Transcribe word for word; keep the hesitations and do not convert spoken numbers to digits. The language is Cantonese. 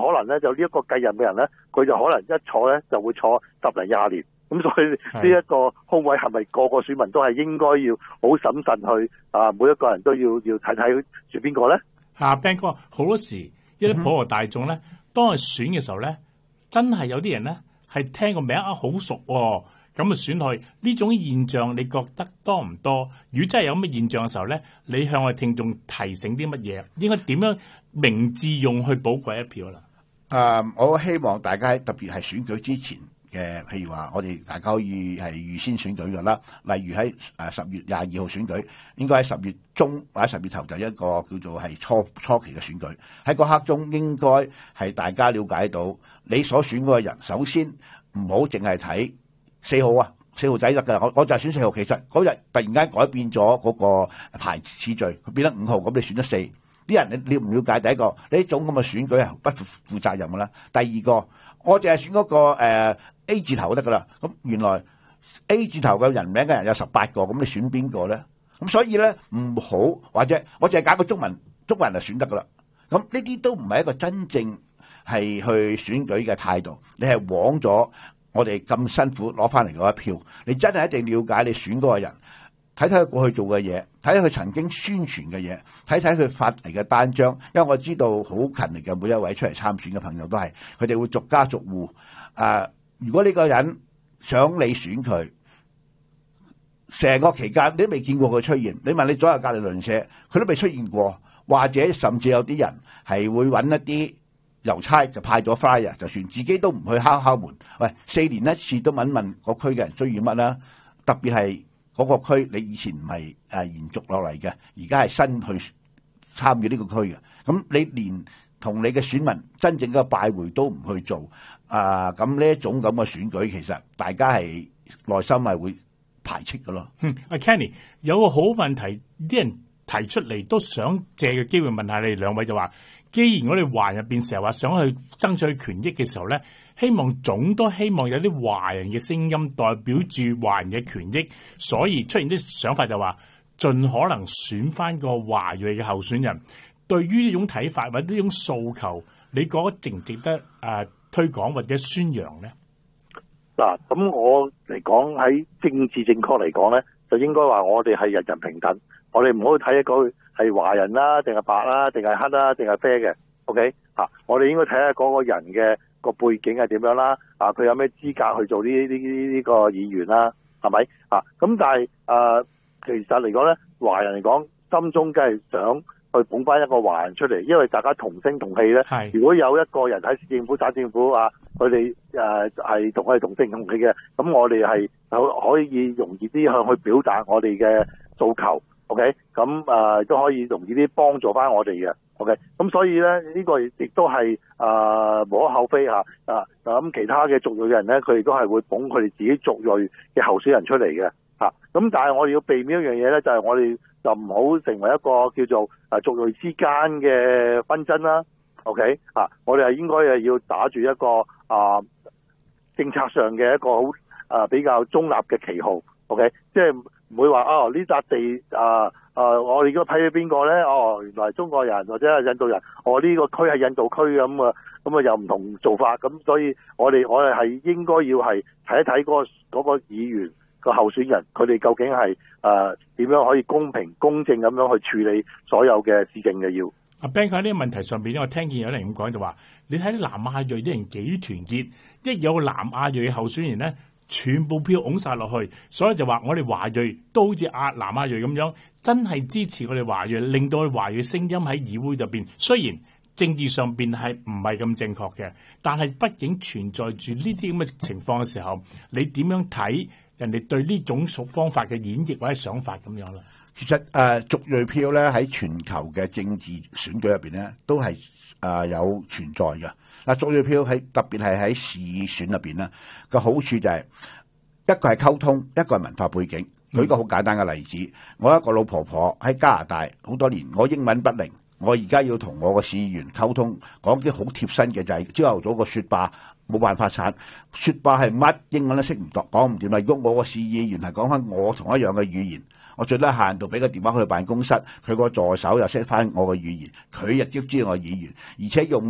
可能咧就呢一個繼任嘅人咧，佢就可能一坐咧就會坐十零廿年。咁所以呢一個空位係咪個個選民都係應該要好審慎去啊？每一個人都要要睇睇選邊個咧？ 啊 Ben 哥，好多時一啲普羅大眾咧，當佢選嘅時候咧，真係有啲人咧係聽個名啊好熟喎、哦，咁啊選去呢種現象，你覺得多唔多？如果真係有咁嘅現象嘅時候咧，你向我哋聽眾提醒啲乜嘢？應該點樣明智用去寶貴一票啦？ 誒、呃，我希望大家特別係選舉之前嘅，譬如話我哋大家可以係預先選舉嘅啦。例如喺誒十月廿二號選舉，應該喺十月中或者十月頭就一個叫做係初初期嘅選舉。喺嗰刻中應該係大家了解到你所選嗰個人，首先唔好淨係睇四號啊，四號仔得㗎。我我就係選四號，其實嗰日突然間改變咗嗰個排次序，佢變得五號，咁你選咗四。啲人你了唔了解？第一個，你呢種咁嘅選舉係不負負責任㗎啦。第二個，我淨係選嗰、那個、呃、A 字頭就得㗎啦。咁原來 A 字頭嘅人名嘅人有十八個，咁你選邊個咧？咁所以咧唔好，或者我淨係揀個中文，中文就選得㗎啦。咁呢啲都唔係一個真正係去選舉嘅態度。你係枉咗我哋咁辛苦攞翻嚟嗰一票。你真係一定了解你選嗰個人。睇睇佢過去做嘅嘢，睇睇佢曾經宣傳嘅嘢，睇睇佢發嚟嘅單張。因為我知道好勤力嘅每一位出嚟參選嘅朋友都係，佢哋會逐家逐戶。誒、呃，如果呢個人想你選佢，成個期間你都未見過佢出現，你問你左右隔離鄰舍，佢都未出現過，或者甚至有啲人係會揾一啲郵差就派咗 flyer，就算自己都唔去敲敲門。喂，四年一次都問問個區嘅人需要乜啦，特別係。嗰、那個區你以前唔係誒延續落嚟嘅，而家係新去參與呢個區嘅。咁你連同你嘅選民真正嘅拜會都唔去做，啊咁呢一種咁嘅選舉，其實大家係內心係會排斥嘅咯。 嗯，阿 Kenny 有個好問題，啲人提出嚟都想借個機會問下你哋兩位，就話，既然我哋華人入邊成日話想去爭取權益嘅時候咧，希望總都希望有啲華人嘅聲音代表住華人嘅權益，所以出現啲想法就話盡可能選翻個華裔嘅候選人。對於呢種睇法或者呢種訴求，你覺得值唔值得誒、呃、推廣或者宣揚咧？ 嗱，咁我嚟講喺政治正確嚟講咧，就應該話我哋係人人平等，我哋唔好睇一個係華人啦，定係白啦，定係黑啦，定係啡嘅。OK 嚇，我哋應該睇下嗰個人嘅個背景係點樣啦，啊佢有咩資格去做呢呢呢個議員啦，係咪啊？咁但係誒、呃，其實嚟講咧，華人嚟講，心中梗係想去捧翻一個華人出嚟，因為大家同聲同氣咧。係。如果有一個人喺市政府、省政府啊，佢哋誒係同我哋同聲同氣嘅，咁我哋係可可以容易啲向去表達我哋嘅訴求。OK，咁誒都可以容易啲幫助翻我哋嘅。OK，咁所以咧呢、這個亦都係誒無可厚非嚇啊！咁其他嘅族裔嘅人咧，佢哋都係會捧佢哋自己族裔嘅候選人出嚟嘅嚇。咁、啊、但係我哋要避免一樣嘢咧，就係、是、我哋就唔好成為一個叫做誒族裔之間嘅紛爭啦。OK，啊，我哋係應該係要打住一個啊政策上嘅一個好誒比較中立嘅旗號。OK，即係唔會話哦呢笪地啊。誒、呃，我哋應該批俾邊個咧？哦，原來係中國人或者係印度人。我、哦、呢、這個區係印度區咁啊，咁啊又唔同做法。咁所以我哋我哋係應該要係睇一睇嗰個嗰個議員個候選人，佢哋究竟係誒點樣可以公平公正咁樣去處理所有嘅事情嘅要。 阿 Ben 喺呢個問題上邊咧，我聽見有人咁講就話，你睇啲南亞裔啲人幾團結，一有個南亞裔嘅候選人咧，全部票拱晒落去，所以就話我哋華裔都好似亞南亞裔咁樣。真係支持我哋華裔，令到我哋華裔聲音喺議會入邊，雖然政治上邊係唔係咁正確嘅，但係畢竟存在住呢啲咁嘅情況嘅時候，你點樣睇人哋對呢種方法嘅演繹或者想法咁樣啦？ 其實誒、呃、族裔票咧喺全球嘅政治選舉入邊咧，都係誒、呃、有存在嘅。嗱，族裔票係特別係喺市選入邊咧，個好處就係、是、一個係溝通，一個係文化背景。舉個好簡單嘅例子，我一個老婆婆喺加拿大好多年，我英文不靈，我而家要同我個市議員溝通，講啲好貼身嘅就係朝頭早個雪霸冇辦法鏟，雪霸係乜英文都識唔讀，講唔掂啦。如果我個市議員係講翻我同一樣嘅語言，我最低限度俾個電話去辦公室，佢個助手又識翻我嘅語言，佢亦都知道我嘅語言，而且用